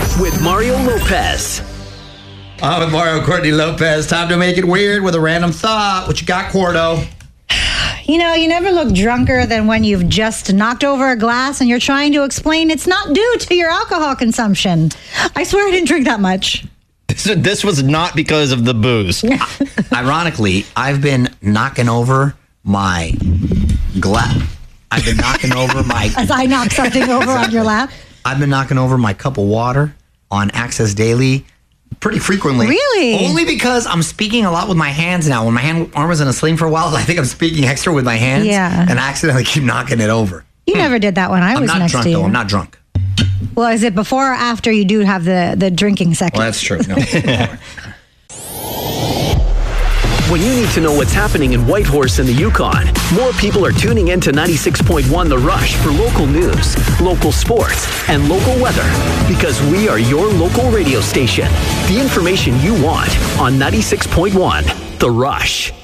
with Mario Lopez. With Mario Courtney Lopez. Time to make it weird with a random thought. What you got, Cordo? You know, you never look drunker than when you've just knocked over a glass and you're trying to explain it's not due to your alcohol consumption. I swear I didn't drink that much. This was not because of the booze. Ironically, I've been knocking over my glass. I've been knocking over my... As I knock something over on your lap. I've been knocking over my cup of water on Access Daily pretty frequently. Really? Only because I'm speaking a lot with my hands now. When my arm was in a sling for a while, I think I'm speaking extra with my hands. Yeah. And I accidentally keep knocking it over. You never did that when I was next to you. I'm not drunk, though. I'm not drunk. Well, is it before or after you do have the drinking section? Well, that's true. No. When you need to know what's happening in Whitehorse and the Yukon, more people are tuning in to 96.1 The Rush for local news, local sports, and local weather. Because we are your local radio station. The information you want on 96.1 The Rush.